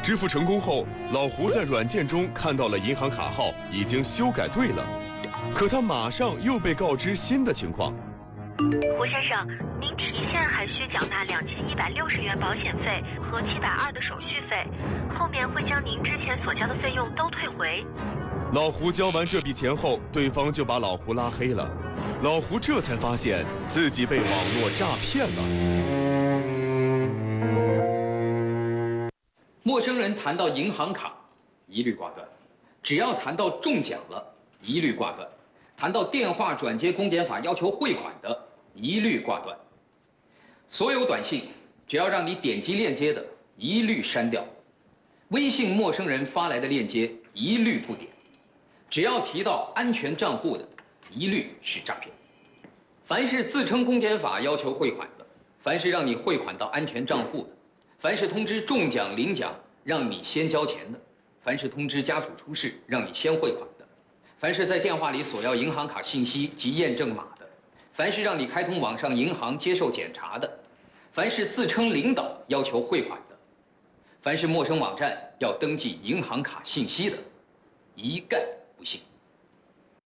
支付成功后，老胡在软件中看到了银行卡号已经修改对了，可他马上又被告知新的情况。 胡先生，您提现还需缴纳2160元保险费和720的手续费，后面会将您之前所交的费用都退回。 老胡交完这笔钱后，对方就把老胡拉黑了。老胡这才发现自己被网络诈骗了。 陌生人谈到银行卡，一律挂断；只要谈到中奖了，一律挂断；谈到电话转接公检法要求汇款的，一律挂断。所有短信只要让你点击链接的，一律删掉；微信陌生人发来的链接，一律不点；只要提到安全账户的，一律是诈骗。凡是自称公检法要求汇款的，凡是让你汇款到安全账户的，凡是通知中奖领奖让你先交钱的，凡是通知家属出事让你先汇款的，凡是在电话里索要银行卡信息及验证码的，凡是让你开通网上银行接受检查的，凡是自称领导要求汇款的，凡是陌生网站要登记银行卡信息的，一概不信。